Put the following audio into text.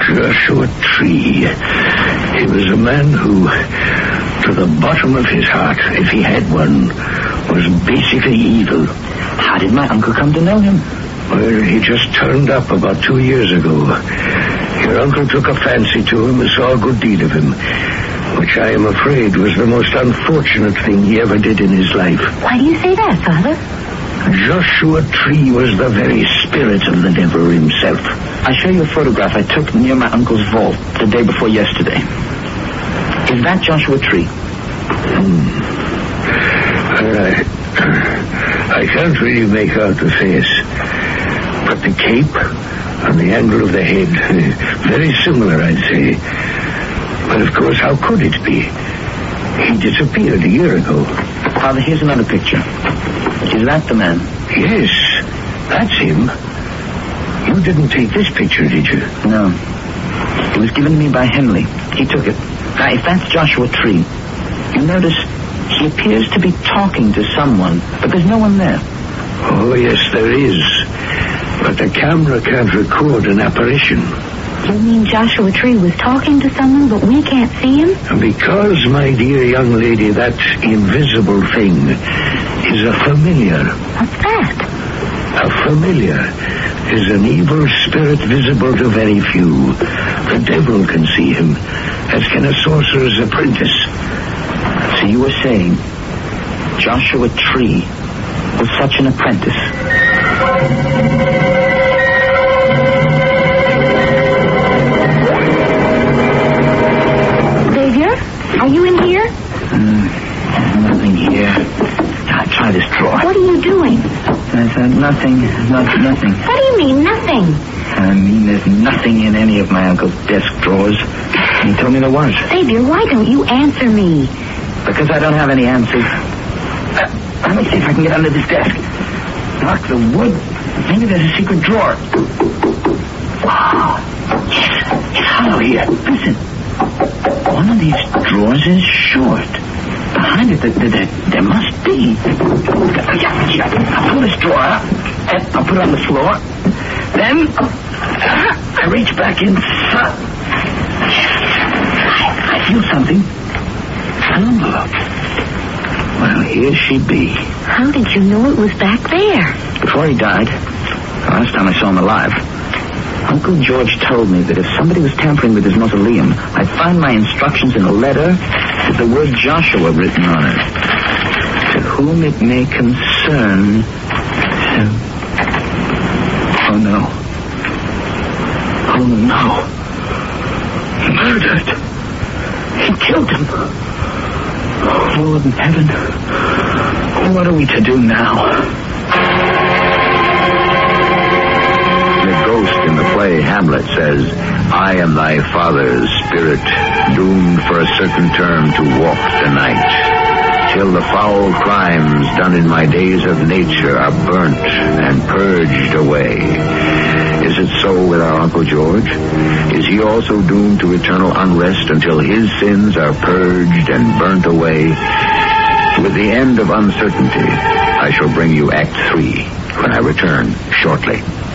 Joshua Tree. He was a man who, to the bottom of his heart, if he had one, was basically evil. How did my uncle come to know him? Well, he just turned up about 2 years ago. Your uncle took a fancy to him and saw a good deal of him, which I am afraid was the most unfortunate thing he ever did in his life. Why do you say that, Father? Joshua Tree was the very spirit of the devil himself. I show you a photograph I took near my uncle's vault the day before yesterday. Is that Joshua Tree? I can't really make out the face, but the cape and the angle of the head, very similar, I'd say. But of course, how could it be? He disappeared a year ago. Father, here's another picture. Is that the man? Yes, that's him. You didn't take this picture, did you? No. It was given to me by Henley. He took it. Now, if that's Joshua Tree, you notice he appears to be talking to someone, but there's no one there. Oh, yes, there is. But the camera can't record an apparition. You mean Joshua Tree was talking to someone, but we can't see him? Because, my dear young lady, that invisible thing is a familiar. What's that? A familiar is an evil spirit visible to very few. The devil can see him, as can a sorcerer's apprentice. So you were saying Joshua Tree was such an apprentice? Are you in here? Nothing here. I'll try this drawer. What are you doing? I said nothing. Nothing. What do you mean, nothing? I mean there's nothing in any of my uncle's desk drawers. He told me there was. Xavier, why don't you answer me? Because I don't have any answers. Let me see if I can get under this desk. Knock the wood. Maybe there's a secret drawer. Wow. Yes, it's hollow here. Listen. One of these drawers is short. Behind it, there must be. Yeah. I'll pull this drawer out, and I'll put it on the floor. Then, I reach back inside. I feel something. An envelope. Well, here she be. How did you know it was back there? Before he died, the last time I saw him alive, Uncle George told me that if somebody was tampering with his mausoleum, I'd find my instructions in a letter with the word Joshua written on it. To whom it may concern. Oh, no. Murdered. He killed him. Oh, Lord in heaven. What are we to do now? The ghost in the play Hamlet says, I am thy father's spirit, doomed for a certain term to walk the night, till the foul crimes done in my days of nature are burnt and purged away. Is it so with our Uncle George? Is he also doomed to eternal unrest until his sins are purged and burnt away? With the end of uncertainty, I shall bring you Act 3 when I return shortly.